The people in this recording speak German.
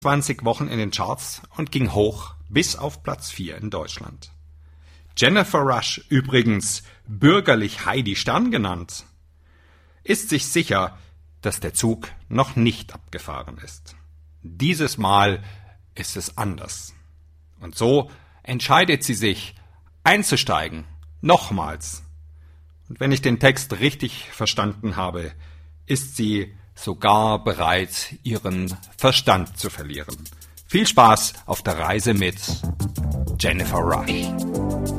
20 Wochen in den Charts und ging hoch bis auf Platz 4 in Deutschland. Jennifer Rush, übrigens bürgerlich Heidi Stern genannt, ist sich sicher, dass der Zug noch nicht abgefahren ist. Dieses Mal ist es anders. Und so entscheidet sie sich, einzusteigen, nochmals. Und wenn ich den Text richtig verstanden habe, ist sie sogar bereit, ihren Verstand zu verlieren. Viel Spaß auf der Reise mit Jennifer Rush.